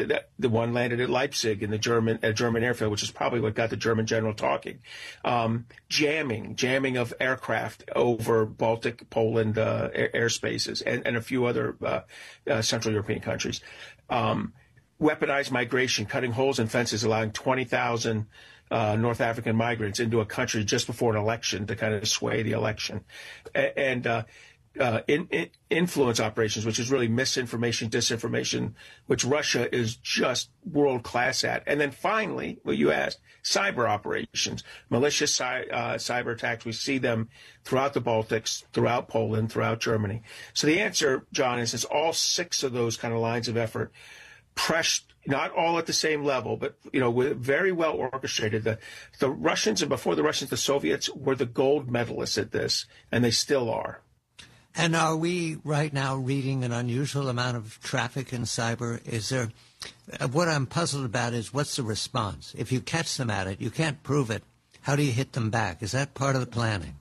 The one landed at Leipzig in the German airfield, which is probably what got the German general talking. Jamming of aircraft over Baltic, Poland airspaces, and a few other Central European countries. Weaponized migration, cutting holes in fences, allowing 20,000 North African migrants into a country just before an election to kind of sway the election, and influence operations, which is really misinformation, disinformation, which Russia is just world class at. And then finally, what you asked, cyber operations, malicious cyber attacks. We see them throughout the Baltics, throughout Poland, throughout Germany. So the answer, John, is all 6 of those kind of lines of effort pressed, not all at the same level, but very well orchestrated. The Russians, and before the Russians, the Soviets were the gold medalists at this, and they still are. And are we right now reading an unusual amount of traffic in cyber? Is there? What I'm puzzled about is what's the response? If you catch them at it, you can't prove it. How do you hit them back? Is that part of the planning?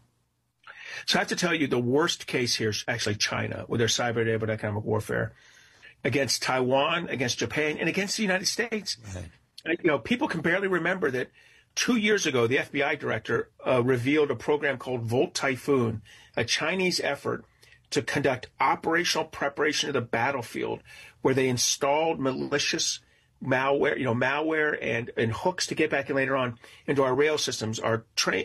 So I have to tell you, the worst case here is actually China with their cyber economic warfare against Taiwan, against Japan, and against the United States. Right. People can barely remember that 2 years ago, the FBI director revealed a program called Volt Typhoon, a Chinese effort to conduct operational preparation of the battlefield, where they installed malicious malware and hooks to get back in later on into our rail systems, our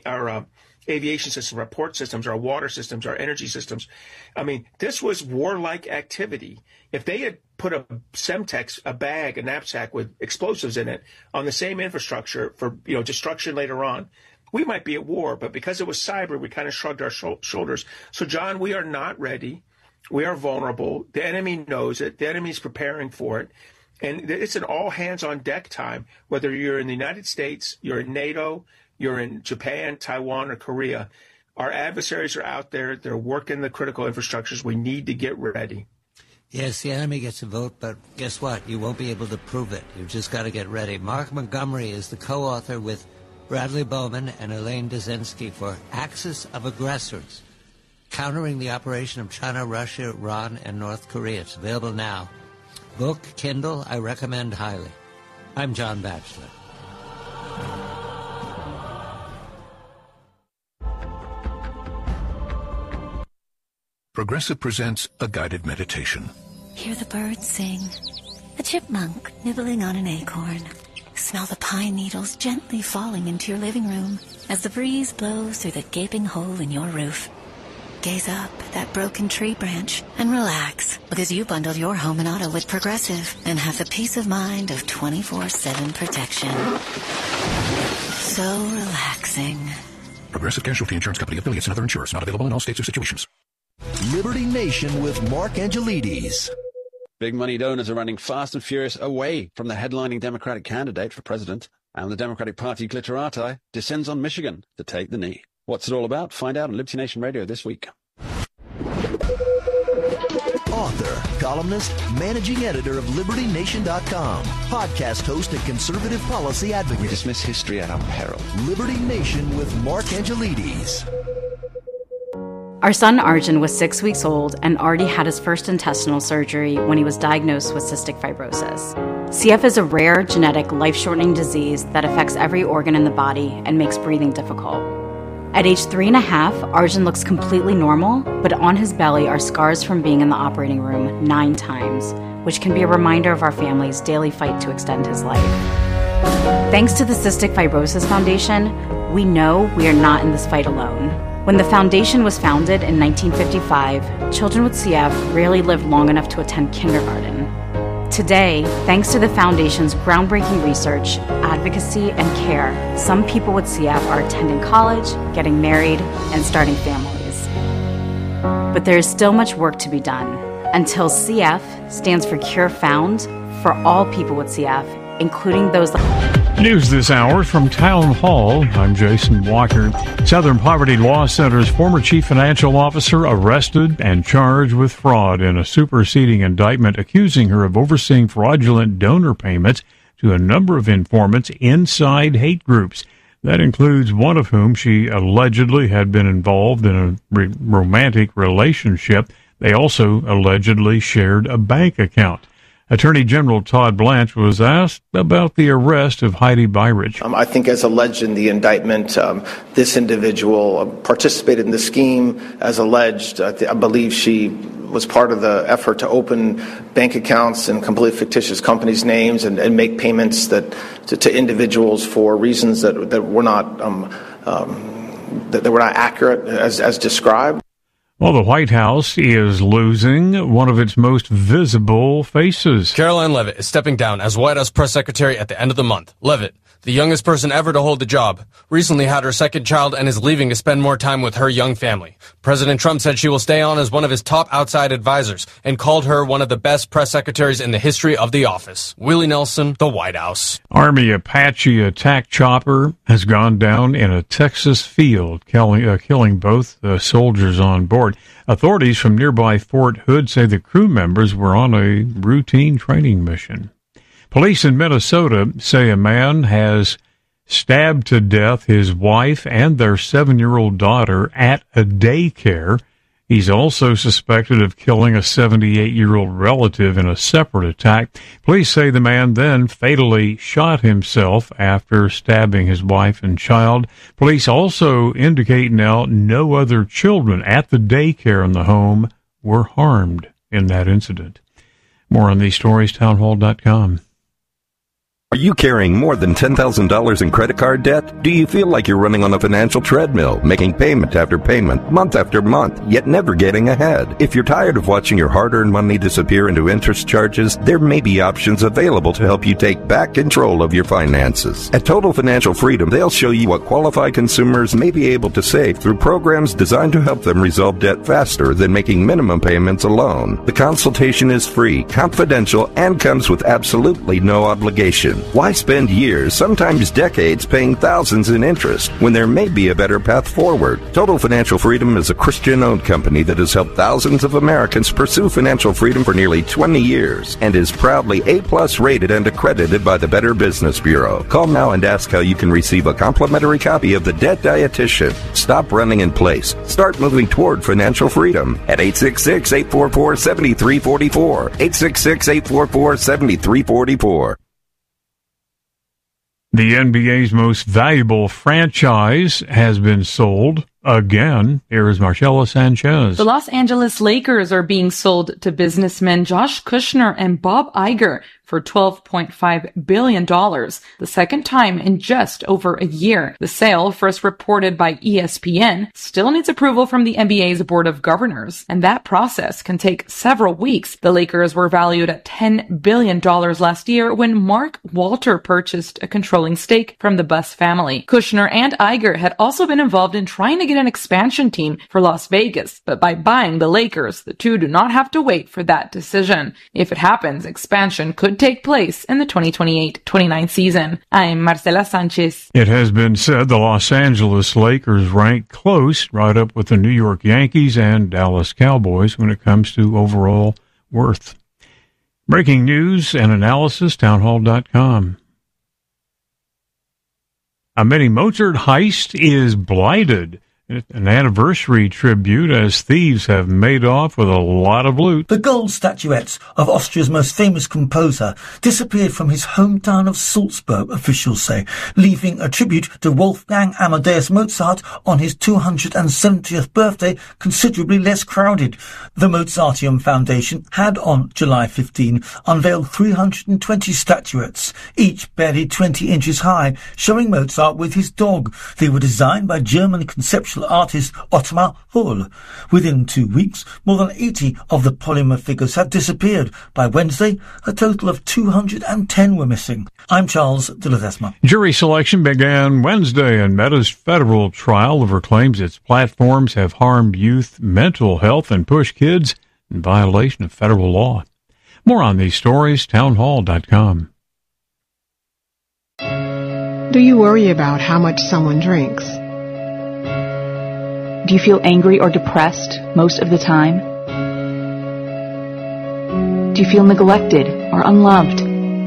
aviation systems, our port systems, our water systems, our energy systems. I mean, this was warlike activity. If they had put a Semtex, a knapsack with explosives in it on the same infrastructure for destruction later on, we might be at war. But because it was cyber, we kind of shrugged our shoulders. So, John, we are not ready. We are vulnerable. The enemy knows it. The enemy is preparing for it. And it's an all-hands-on-deck time, whether you're in the United States, you're in NATO, you're in Japan, Taiwan, or Korea. Our adversaries are out there. They're working the critical infrastructures. We need to get ready. Yes, the enemy gets a vote, but guess what? You won't be able to prove it. You've just got to get ready. Mark Montgomery is the co-author with Bradley Bowman and Elaine Dzenski for Axis of Aggressors, Countering the Operation of China, Russia, Iran, and North Korea. It's available now. Book, Kindle, I recommend highly. I'm John Batchelor. Progressive presents a guided meditation. Hear the birds sing, a chipmunk nibbling on an acorn. Smell the pine needles gently falling into your living room as the breeze blows through the gaping hole in your roof. Gaze up at that broken tree branch and relax, because you bundled your home and auto with Progressive and have the peace of mind of 24/7 protection. So relaxing. Progressive Casualty Insurance Company, affiliates, and other insurers. Not available in all states or situations. Liberty Nation with Mark Angelides. Big money donors are running fast and furious away from the headlining Democratic candidate for president, and the Democratic Party glitterati descends on Michigan to take the knee. What's it all about? Find out on Liberty Nation Radio this week. Author, columnist, managing editor of LibertyNation.com, podcast host and conservative policy advocate. We dismiss history at our peril. Liberty Nation with Mark Angelides. Our son Arjun was 6 weeks old and already had his first intestinal surgery when he was diagnosed with cystic fibrosis. CF is a rare, genetic, life-shortening disease that affects every organ in the body and makes breathing difficult. At age 3.5, Arjun looks completely normal, but on his belly are scars from being in the operating room 9 times, which can be a reminder of our family's daily fight to extend his life. Thanks to the Cystic Fibrosis Foundation, we know we are not in this fight alone. When the foundation was founded in 1955, children with CF rarely lived long enough to attend kindergarten. Today, thanks to the foundation's groundbreaking research, advocacy, and care, some people with CF are attending college, getting married, and starting families. But there is still much work to be done. Until CF stands for Cure Found for all people with CF, including those News this hour from Town Hall. I'm Jason Walker. Southern Poverty Law Center's former chief financial officer arrested and charged with fraud in a superseding indictment accusing her of overseeing fraudulent donor payments to a number of informants inside hate groups. That includes one of whom she allegedly had been involved in a romantic relationship. They also allegedly shared a bank account. Attorney General Todd Blanche was asked about the arrest of Heidi Beirich. I think as alleged in the indictment, this individual participated in the scheme as alleged. I believe she was part of the effort to open bank accounts in completely fictitious companies' names and make payments to individuals for reasons that were not that were not accurate as described. Well, the White House is losing one of its most visible faces. Caroline Leavitt is stepping down as White House press secretary at the end of the month. Leavitt, the youngest person ever to hold the job, recently had her second child and is leaving to spend more time with her young family. President Trump said she will stay on as one of his top outside advisors and called her one of the best press secretaries in the history of the office. Willie Nelson, the White House. Army Apache attack chopper has gone down in a Texas field, killing both soldiers on board. Authorities from nearby Fort Hood say the crew members were on a routine training mission. Police in Minnesota say a man has stabbed to death his wife and their 7-year-old daughter at a daycare. He's also suspected of killing a 78-year-old relative in a separate attack. Police say the man then fatally shot himself after stabbing his wife and child. Police also indicate now no other children at the daycare in the home were harmed in that incident. More on these stories, townhall.com. Are you carrying more than $10,000 in credit card debt? Do you feel like you're running on a financial treadmill, making payment after payment, month after month, yet never getting ahead? If you're tired of watching your hard-earned money disappear into interest charges, there may be options available to help you take back control of your finances. At Total Financial Freedom, they'll show you what qualified consumers may be able to save through programs designed to help them resolve debt faster than making minimum payments alone. The consultation is free, confidential, and comes with absolutely no obligation. Why spend years, sometimes decades, paying thousands in interest when there may be a better path forward? Total Financial Freedom is a Christian-owned company that has helped thousands of Americans pursue financial freedom for nearly 20 years and is proudly A+ rated and accredited by the Better Business Bureau. Call now and ask how you can receive a complimentary copy of The Debt Dietitian. Stop running in place. Start moving toward financial freedom at 866-844-7344. 866-844-7344. The NBA's most valuable franchise has been sold again. Here is Marcella Sanchez. The Los Angeles Lakers are being sold to businessmen Josh Kushner and Bob Iger for $12.5 billion, the second time in just over a year. The sale, first reported by ESPN, still needs approval from the NBA's Board of Governors, and that process can take several weeks. The Lakers were valued at $10 billion last year when Mark Walter purchased a controlling stake from the Buss family. Kushner and Iger had also been involved in trying to get an expansion team for Las Vegas, but by buying the Lakers, the two do not have to wait for that decision. If it happens, expansion could take place in the 2028-29 season. I'm Marcela Sanchez. It has been said the Los Angeles Lakers rank close, right up with the New York Yankees and Dallas Cowboys when it comes to overall worth. Breaking news and analysis, townhall.com. A mini Mozart heist is blighted. An anniversary tribute as thieves have made off with a lot of loot. The gold statuettes of Austria's most famous composer disappeared from his hometown of Salzburg, officials say, leaving a tribute to Wolfgang Amadeus Mozart on his 270th birthday considerably less crowded. The Mozarteum Foundation had on July 15 unveiled 320 statuettes, each barely 20 inches high, showing Mozart with his dog. They were designed by German conceptual artist Ottmar Hull. Within 2 weeks, more than 80 of the polymer figures had disappeared. By Wednesday, a total of 210 were missing. I'm Charles de Ledesma. Jury selection began Wednesday in Meta's federal trial over claims its platforms have harmed youth mental health and pushed kids in violation of federal law. More on these stories, townhall.com. Do you worry about how much someone drinks? Do you feel angry or depressed most of the time? Do you feel neglected or unloved?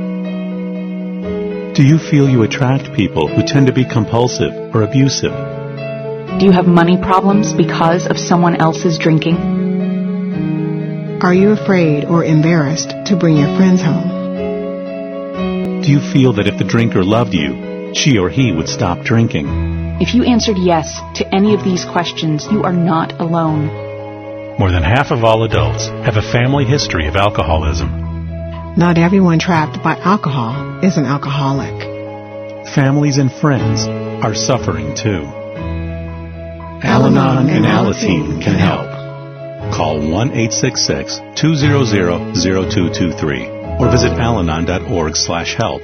Do you feel you attract people who tend to be compulsive or abusive? Do you have money problems because of someone else's drinking? Are you afraid or embarrassed to bring your friends home? Do you feel that if the drinker loved you, she or he would stop drinking? If you answered yes to any of these questions, you are not alone. More than half of all adults have a family history of alcoholism. Not everyone trapped by alcohol is an alcoholic. Families and friends are suffering too. Al-Anon and Alateen can help. Call 1-866-200-0223 or visit alanon.org/help.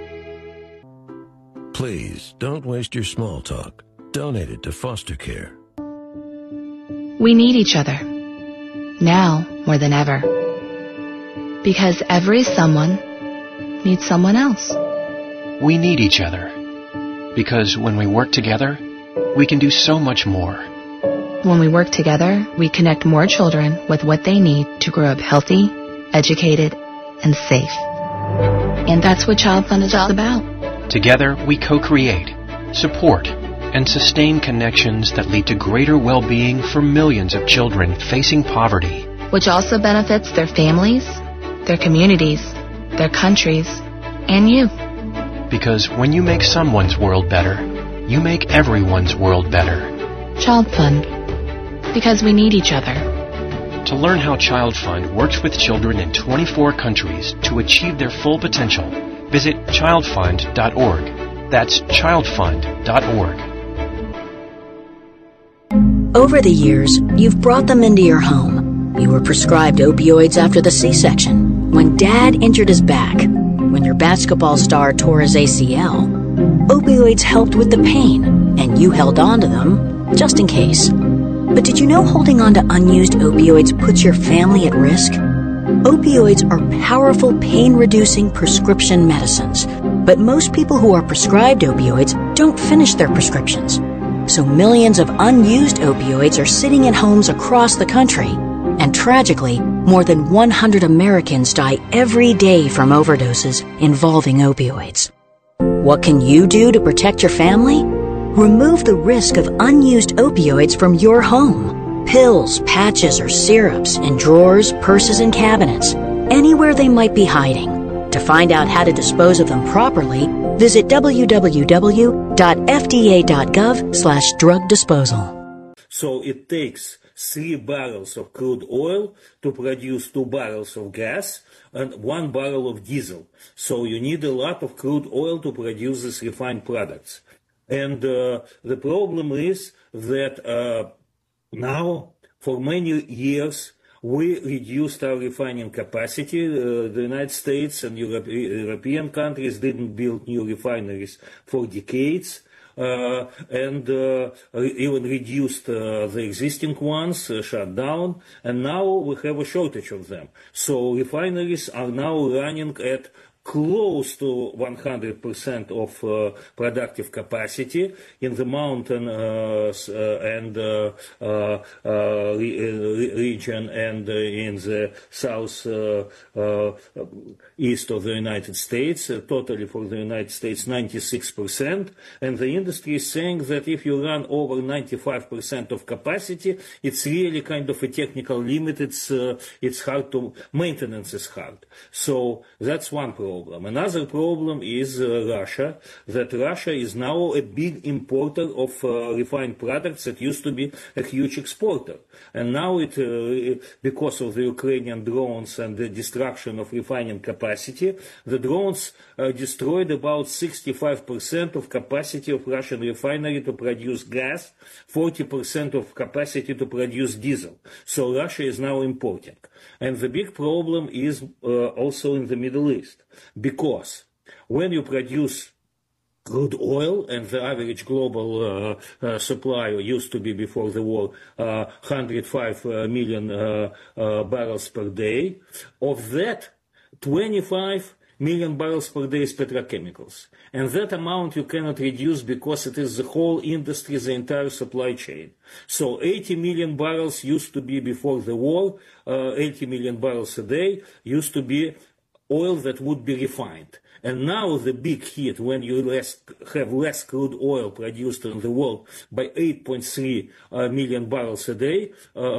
Please don't waste your small talk. Donate it to foster care. We need each other. Now more than ever. Because every someone needs someone else. We need each other. Because when we work together, we can do so much more. When we work together, we connect more children with what they need to grow up healthy, educated, and safe. And that's what Child Fund is all about. Together, we co-create, support, and sustain connections that lead to greater well-being for millions of children facing poverty. Which also benefits their families, their communities, their countries, and you. Because when you make someone's world better, you make everyone's world better. Child Fund. Because we need each other. To learn how Child Fund works with children in 24 countries to achieve their full potential, visit childfund.org. That's childfund.org. Over the years, you've brought them into your home. You were prescribed opioids after the C-section, when Dad injured his back, when your basketball star tore his ACL. Opioids helped with the pain, and you held on to them just in case. But did you know holding on to unused opioids puts your family at risk? Opioids are powerful pain-reducing prescription medicines, but most people who are prescribed opioids don't finish their prescriptions. So millions of unused opioids are sitting in homes across the country. And tragically, more than 100 Americans die every day from overdoses involving opioids. What can you do to protect your family? Remove the risk of unused opioids from your home. Pills, patches, or syrups in drawers, purses, and cabinets, anywhere they might be hiding. To find out how to dispose of them properly, visit www.fda.gov/drug disposal. So it takes 3 barrels of crude oil to produce 2 barrels of gas and 1 barrel of diesel. So you need a lot of crude oil to produce these refined products. And the problem is that now, for many years, we reduced our refining capacity. The United States and European countries didn't build new refineries for decades. And even reduced the existing ones, shut down, and now we have a shortage of them. So refineries are now running at close to 100% of productive capacity in the mountain and region and in the south east of the United States, totally for the United States 96%, and the industry is saying that if you run over 95% of capacity, it's really kind of a technical limit. It's hard to maintenance is hard. So that's one problem. Another problem is Russia. That Russia is now a big importer of refined products that used to be a huge exporter, and now it because of the Ukrainian drones and the destruction of refining capacity, the drones destroyed about 65% of capacity of Russian refinery to produce gas, 40% of capacity to produce diesel. So Russia is now importing. And the big problem is also in the Middle East, because when you produce crude oil, and the average global supply used to be before the war 105 million barrels per day, of that 25 million barrels per day is petrochemicals. And that amount you cannot reduce because it is the whole industry, the entire supply chain. So 80 million barrels used to be before the war, 80 million barrels a day used to be oil that would be refined. And now the big hit, when you have less crude oil produced in the world by 8.3 million barrels a day,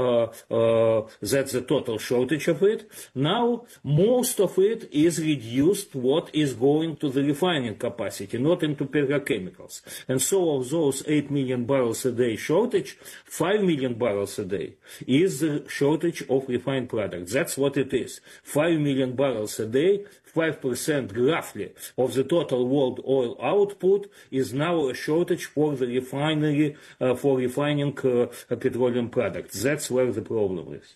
that's the total shortage of it. Now, most of it is reduced what is going to the refining capacity, not into petrochemicals. And so of those 8 million barrels a day shortage, 5 million barrels a day is the shortage of refined products. That's what it is. 5 million barrels a day, 5% roughly of the total world oil output is now a shortage for the refinery, for refining petroleum products. That's where the problem is.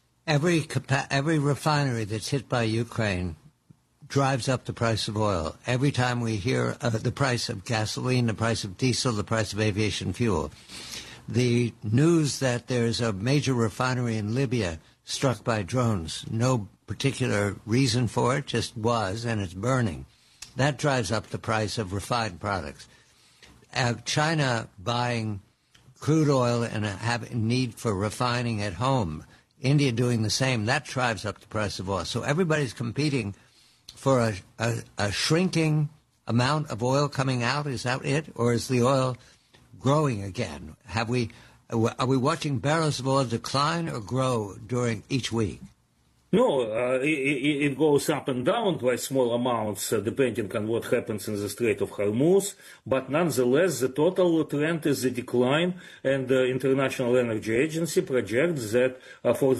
Every refinery that's hit by Ukraine drives up the price of oil. Every time we hear the price of gasoline, the price of diesel, the price of aviation fuel. The news that there's a major refinery in Libya struck by drones, no particular reason for it, just was, and it's burning. That drives up the price of refined products. China buying crude oil and having need for refining at home. India doing the same. That drives up the price of oil. So everybody's competing for a shrinking amount of oil coming out. Is that it? Or is the oil growing again? Are we watching barrels of oil decline or grow during each week? No, it goes up and down by small amounts, depending on what happens in the Strait of Hormuz. But nonetheless, the total trend is the decline, and the International Energy Agency projects that for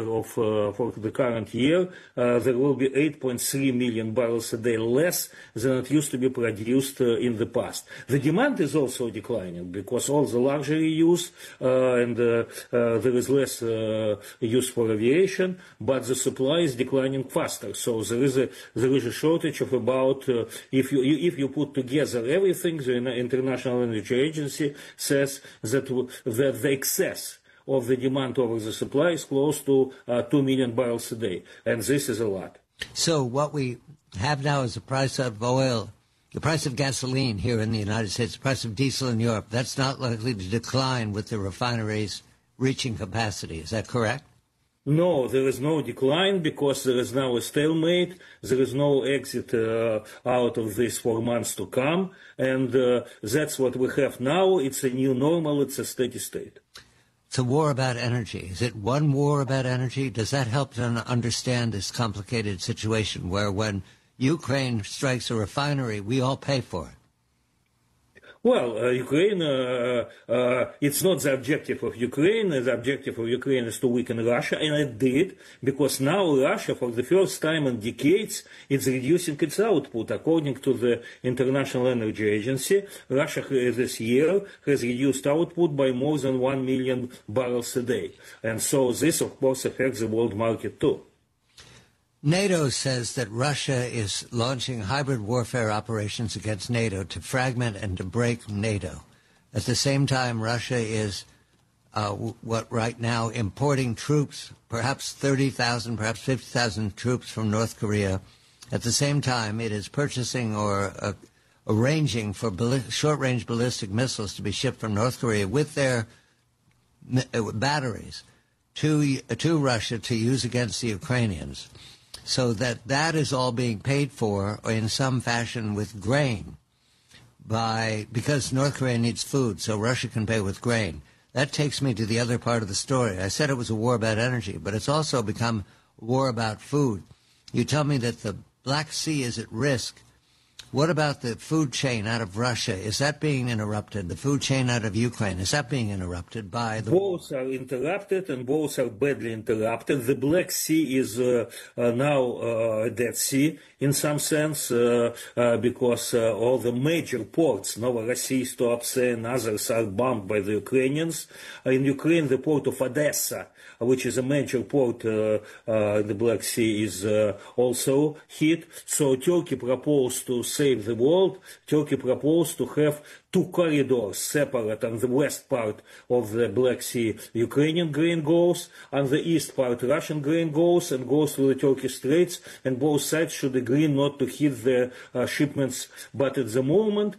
the current year, there will be 8.3 million barrels a day less than it used to be produced in the past. The demand is also declining because all the luxury use and there is less use for aviation, but the supply is declining faster. So there is a shortage of about if you put together everything, the International Energy Agency says that the excess of the demand over the supply is close to 2 million barrels a day, and this is a lot. So what we have now is the price of oil, the price of gasoline here in the United States, the price of diesel in Europe. That's not likely to decline with the refineries reaching capacity. Is that correct? No, there is no decline because there is now a stalemate. There is no exit out of this for months to come. And that's what we have now. It's a new normal. It's a steady state. It's a war about energy. Is it one war about energy? Does that help to understand this complicated situation where when Ukraine strikes a refinery, we all pay for it? Well, Ukraine, it's not the objective of Ukraine. The objective of Ukraine is to weaken Russia, and it did, because now Russia, for the first time in decades, is reducing its output. According to the International Energy Agency, Russia this year has reduced output by more than 1 million barrels a day. And so this, of course, affects the world market too. NATO says that Russia is launching hybrid warfare operations against NATO to fragment and to break NATO. At the same time, Russia is right now importing troops, perhaps 30,000, perhaps 50,000 troops from North Korea. At the same time, it is purchasing or arranging for short-range ballistic missiles to be shipped from North Korea with their batteries to Russia to use against the Ukrainians. So that is all being paid for in some fashion with grain because North Korea needs food, so Russia can pay with grain. That takes me to the other part of the story. I said it was a war about energy, but it's also become a war about food. You tell me that the Black Sea is at risk. What about the food chain out of Russia? Is that being interrupted? The food chain out of Ukraine, is that being interrupted by the... Both are interrupted, and both are badly interrupted. The Black Sea is now a Dead Sea in some sense because all the major ports, Novorossiysk, Tuapse, and others are bombed by the Ukrainians. In Ukraine, the port of Odessa, which is a major port in the Black Sea, is also hit. So Turkey proposed to save the world, Turkey proposed to have two corridors separate. On the west part of the Black Sea, Ukrainian grain goes, on the east part, Russian grain goes and goes through the Turkish Straits, and both sides should agree not to hit the shipments. But at the moment,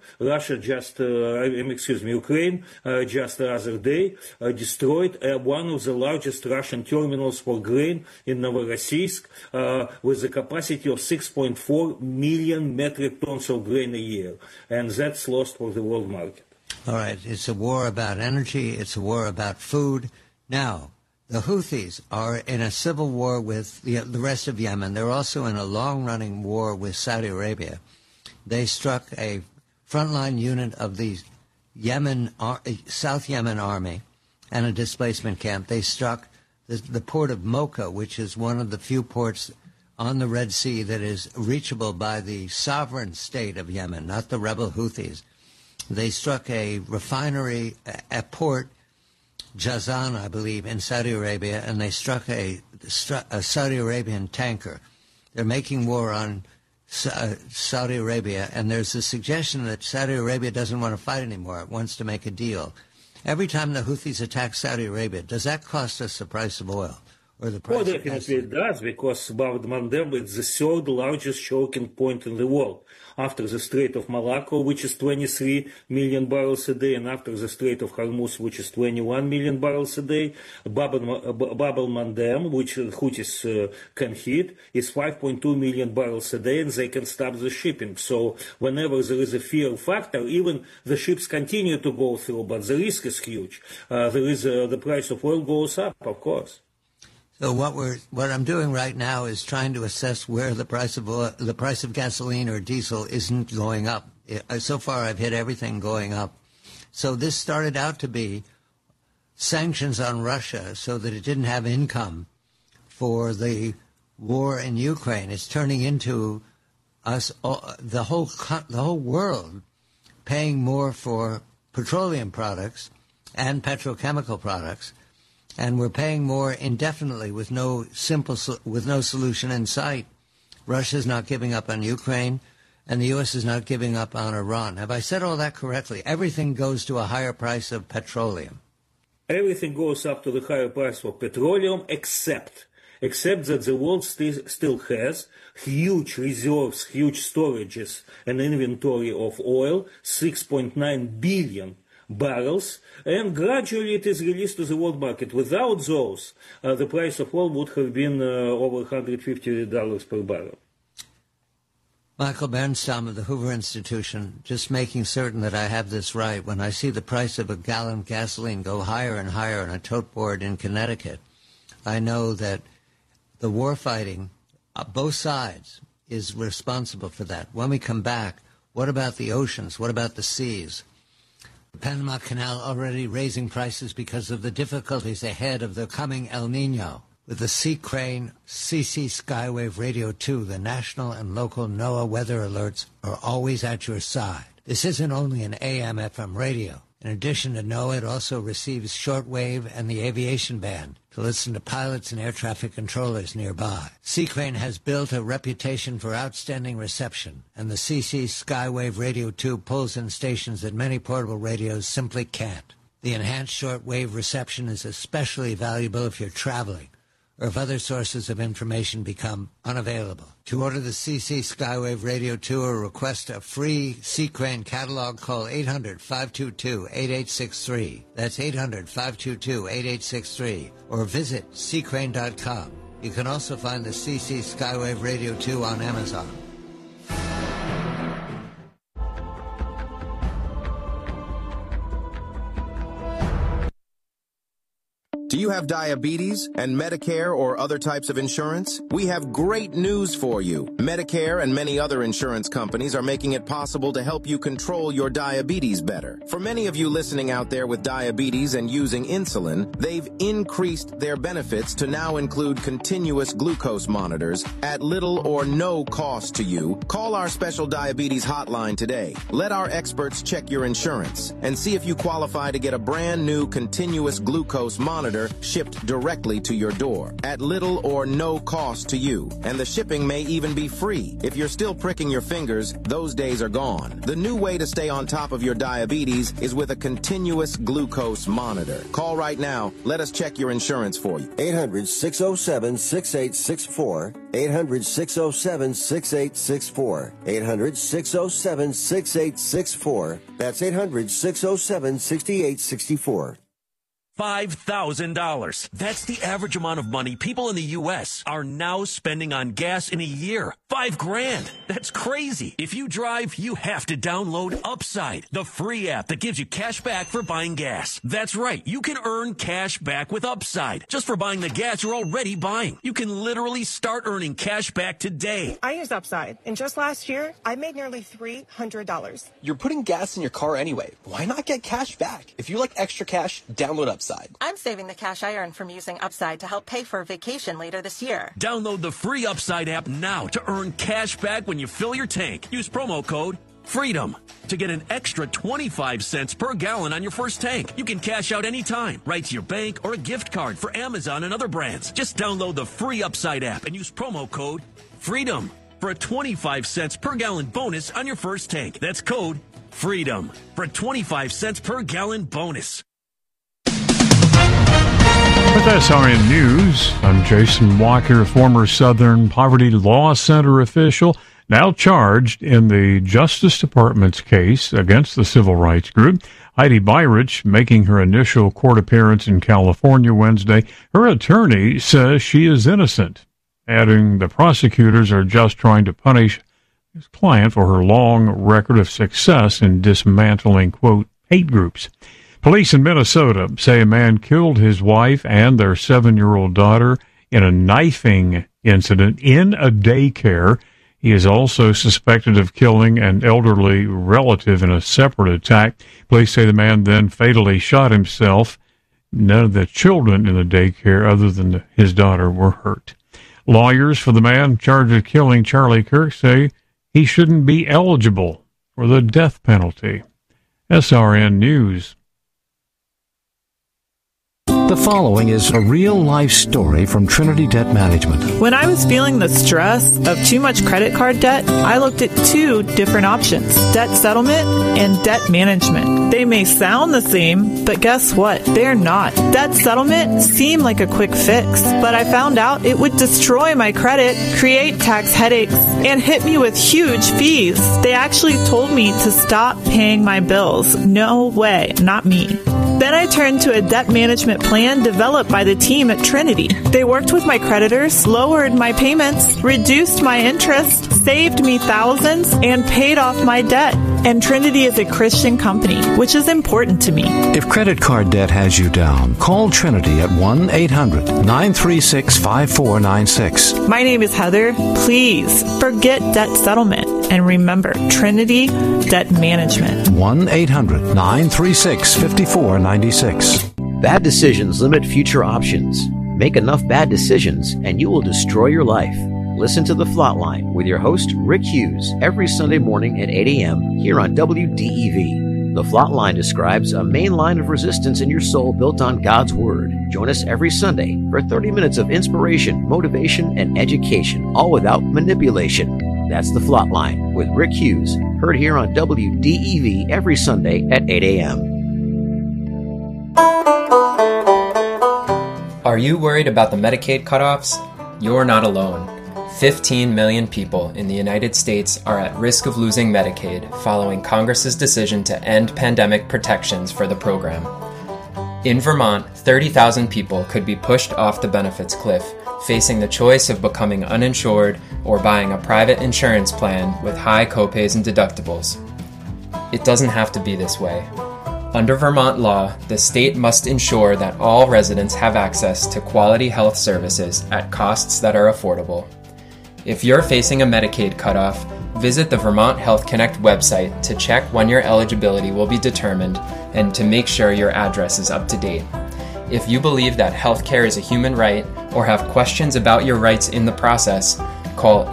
Ukraine just the other day destroyed one of the largest Russian terminals for grain in Novorossiysk with a capacity of 6.4 million metric tons of grain a year. And that's lost for the world market. All right. It's a war about energy. It's a war about food. Now, the Houthis are in a civil war with the rest of Yemen. They're also in a long-running war with Saudi Arabia. They struck a frontline unit of the South Yemen army and a displacement camp. They struck the port of Mocha, which is one of the few ports on the Red Sea that is reachable by the sovereign state of Yemen, not the rebel Houthis. They struck a refinery, a port, Jazan, I believe, in Saudi Arabia, and they struck a Saudi Arabian tanker. They're making war on Saudi Arabia, and there's a suggestion that Saudi Arabia doesn't want to fight anymore. It wants to make a deal. Every time the Houthis attack Saudi Arabia, does that cost us the price of oil? Or the price definitely it does, because Bab el-Mandeb is the third largest choking point in the world, after the Strait of Malacca, which is 23 million barrels a day, and after the Strait of Hormuz, which is 21 million barrels a day. Bab el-Mandeb, which Houthis can hit, is 5.2 million barrels a day, and they can stop the shipping. So whenever there is a fear factor, even the ships continue to go through, but the risk is huge. The price of oil goes up, of course. So what I'm doing right now is trying to assess where the price of gasoline or diesel isn't going up. So far, I've hit everything going up. So this started out to be sanctions on Russia so that it didn't have income for the war in Ukraine. It's turning into us, the whole world, paying more for petroleum products and petrochemical products. And we're paying more indefinitely with no solution in sight. Russia's not giving up on Ukraine, and the U.S. is not giving up on Iran. Have I said all that correctly? Everything goes to a higher price of petroleum. Everything goes up to the higher price of petroleum, except that the world still has huge reserves, huge storages, and inventory of oil, 6.9 billion barrels, and gradually it is released to the world market. Without those, the price of oil would have been over $150 per barrel. Michael Bernstam of the Hoover Institution, just making certain that I have this right. When I see the price of a gallon of gasoline go higher and higher on a tote board in Connecticut, I know that the war fighting, both sides, is responsible for that. When we come back, what about the oceans? What about the seas? The Panama Canal already raising prices because of the difficulties ahead of the coming El Nino. With the Sea Crane CC Skywave Radio 2, the national and local NOAA weather alerts are always at your side. This isn't only an AM/FM radio. In addition to NOAA, it also receives shortwave and the aviation band to listen to pilots and air traffic controllers nearby. Sea Crane has built a reputation for outstanding reception, and the CC Skywave Radio 2 pulls in stations that many portable radios simply can't. The enhanced shortwave reception is especially valuable if you're traveling, or if other sources of information become unavailable. To order the CC Skywave Radio 2 or request a free Sea Crane catalog, call 800-522-8863. That's 800-522-8863. Or visit seacrane.com. You can also find the CC Skywave Radio 2 on Amazon. Do you have diabetes and Medicare or other types of insurance? We have great news for you. Medicare and many other insurance companies are making it possible to help you control your diabetes better. For many of you listening out there with diabetes and using insulin, they've increased their benefits to now include continuous glucose monitors at little or no cost to you. Call our special diabetes hotline today. Let our experts check your insurance and see if you qualify to get a brand new continuous glucose monitor monitor shipped directly to your door at little or no cost to you. And the shipping may even be free. If you're still pricking your fingers, those days are gone. The new way to stay on top of your diabetes is with a continuous glucose monitor. Call right now. Let us check your insurance for you. 800-607-6864. 800-607-6864. 800-607-6864. That's 800-607-6864. $5,000. That's the average amount of money people in the U.S. are now spending on gas in a year. $5,000. That's crazy. If you drive, you have to download Upside, the free app that gives you cash back for buying gas. That's right. You can earn cash back with Upside just for buying the gas you're already buying. You can literally start earning cash back today. I use Upside, and just last year, I made nearly $300. You're putting gas in your car anyway. Why not get cash back? If you like extra cash, download Upside. I'm saving the cash I earn from using Upside to help pay for a vacation later this year. Download the free Upside app now to earn cash back when you fill your tank. Use promo code FREEDOM to get an extra 25 cents per gallon on your first tank. You can cash out anytime, right to your bank or a gift card for Amazon and other brands. Just download the free Upside app and use promo code FREEDOM for a 25 cents per gallon bonus on your first tank. That's code FREEDOM for a 25 cents per gallon bonus. With SRN News, I'm Jason Walker, former Southern Poverty Law Center official, now charged in the Justice Department's case against the civil rights group. Heidi Beirich making her initial court appearance in California Wednesday. Her attorney says she is innocent, adding the prosecutors are just trying to punish his client for her long record of success in dismantling, quote, hate groups. Police in Minnesota say a man killed his wife and their 7-year-old daughter in a knifing incident in a daycare. He is also suspected of killing an elderly relative in a separate attack. Police say the man then fatally shot himself. None of the children in the daycare, other than his daughter, were hurt. Lawyers for the man charged with killing Charlie Kirk say he shouldn't be eligible for the death penalty. SRN News. The following is a real-life story from Trinity Debt Management. When I was feeling the stress of too much credit card debt, I looked at 2 different options, debt settlement and debt management. They may sound the same, but guess what? They're not. Debt settlement seemed like a quick fix, but I found out it would destroy my credit, create tax headaches, and hit me with huge fees. They actually told me to stop paying my bills. No way, not me. Then I turned to a debt management plan developed by the team at Trinity. They worked with my creditors, lowered my payments, reduced my interest, saved me thousands, and paid off my debt. And Trinity is a Christian company, which is important to me. If credit card debt has you down, call Trinity at 1-800-936-5496. My name is Heather. Please forget debt settlement and remember Trinity Debt Management. 1-800-936-5496. Bad decisions limit future options. Make enough bad decisions and you will destroy your life. Listen to The Flatline with your host, Rick Hughes, every Sunday morning at 8 a.m. here on WDEV. The Flatline describes a main line of resistance in your soul built on God's Word. Join us every Sunday for 30 minutes of inspiration, motivation, and education, all without manipulation. That's The Flatline with Rick Hughes, heard here on WDEV every Sunday at 8 a.m. Are you worried about the Medicaid cutoffs? You're not alone. 15 million people in the United States are at risk of losing Medicaid following Congress's decision to end pandemic protections for the program. In Vermont, 30,000 people could be pushed off the benefits cliff, facing the choice of becoming uninsured or buying a private insurance plan with high copays and deductibles. It doesn't have to be this way. Under Vermont law, the state must ensure that all residents have access to quality health services at costs that are affordable. If you're facing a Medicaid cutoff, visit the Vermont Health Connect website to check when your eligibility will be determined and to make sure your address is up to date. If you believe that healthcare is a human right or have questions about your rights in the process, call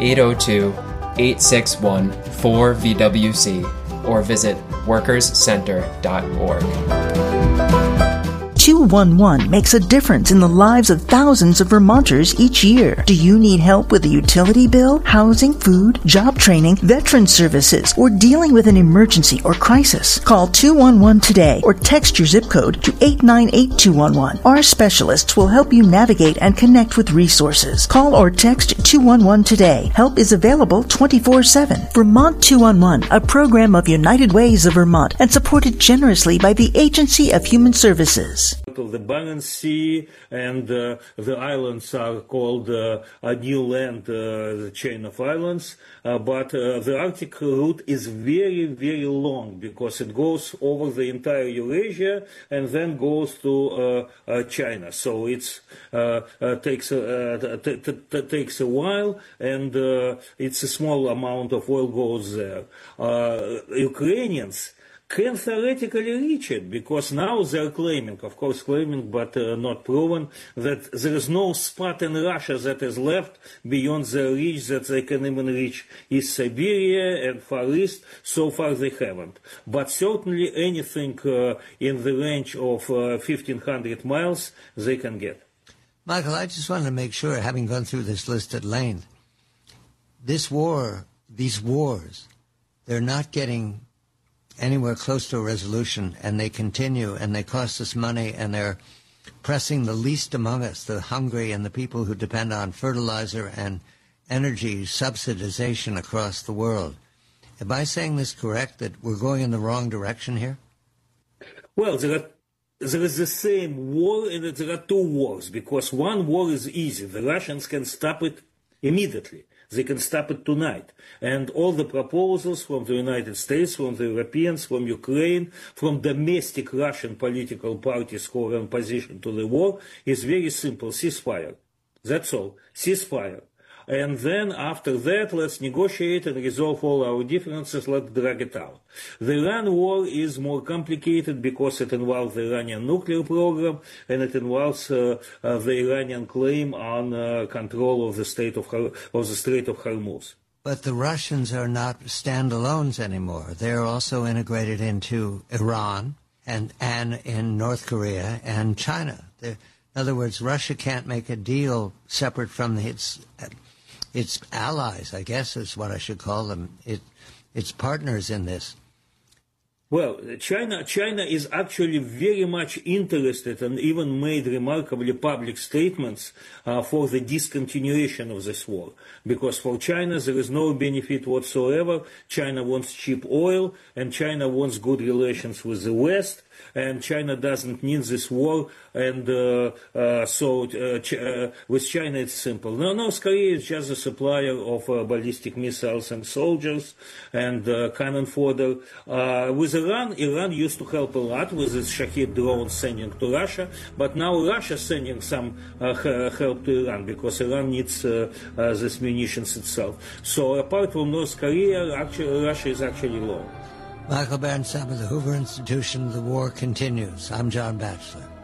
802-861-4VWC or visit workerscenter.org. 211 makes a difference in the lives of thousands of Vermonters each year. Do you need help with a utility bill, housing, food, job training, veteran services, or dealing with an emergency or crisis? Call 211 today or text your zip code to 898211. Our specialists will help you navigate and connect with resources. Call or text 211 today. Help is available 24/7. Vermont 211, a program of United Ways of Vermont and supported generously by the Agency of Human Services. Of the Barents Sea, and the islands are called New Land, the chain of islands. But the Arctic route is very, very long because it goes over the entire Eurasia and then goes to China. So it takes a while, and it's a small amount of oil goes there. Ukrainians can theoretically reach it because now they're claiming, of course claiming, but not proven, that there is no spot in Russia that is left beyond their reach that they can even reach East Siberia and Far East. So far they haven't. But certainly anything in the range of 1,500 miles they can get. Michael, I just wanted to make sure, having gone through this list at length, this war, these wars, they're not getting anywhere close to a resolution, and they continue, and they cost us money, and they're pressing the least among us, the hungry and the people who depend on fertilizer and energy subsidization across the world. Am I saying this correct, that we're going in the wrong direction here? Well, there is the same war, and there are two wars, because one war is easy. The Russians can stop it immediately. They can stop it tonight. And all the proposals from the United States, from the Europeans, from Ukraine, from domestic Russian political parties who are in opposition to the war is very simple. Ceasefire. That's all. Ceasefire. And then after that, let's negotiate and resolve all our differences. Let's drag it out. The Iran war is more complicated because it involves the Iranian nuclear program, and it involves the Iranian claim on control of the Strait of Hormuz. But the Russians are not standalones anymore. They're also integrated into Iran and in North Korea and China. In other words, Russia can't make a deal separate from its allies, I guess is what I should call them, its partners in this. Well, China is actually very much interested and even made remarkably public statements for the discontinuation of this war. Because for China there is no benefit whatsoever. China wants cheap oil, and China wants good relations with the West, and China doesn't need this war, and with China it's simple. North Korea is just a supplier of ballistic missiles and soldiers and cannon fodder. With Iran used to help a lot with its Shahed drones sending to Russia, but now Russia is sending some help to Iran because Iran needs this munitions itself. So apart from North Korea, Russia is actually low. Michael Bernstein of the Hoover Institution, the war continues. I'm John Batchelor.